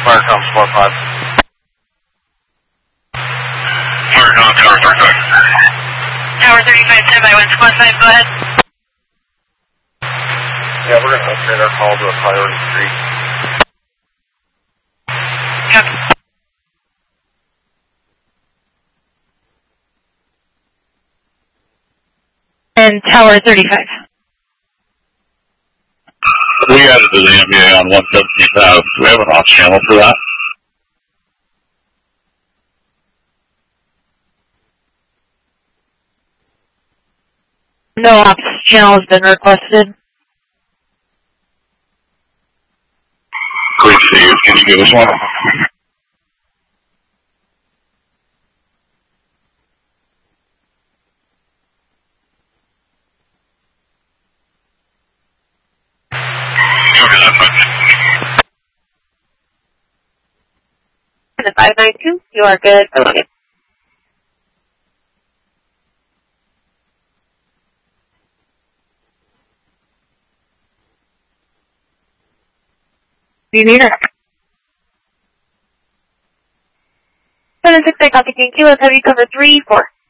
Firecom Squad 5. Firecom Tower 35. Tower 35, stand by 1 Squad 5, go ahead. Yeah, we're going to upgrade our call to a priority 3. Copy. And Tower 35. We added to the MBA on 117 South. Do we have an off channel for that? No ops channel has been requested. Great to see you. Can you give us one? The 592, you are good. Okay. Do you need her? 768, copy, thank you. Let's have you cover 3-4.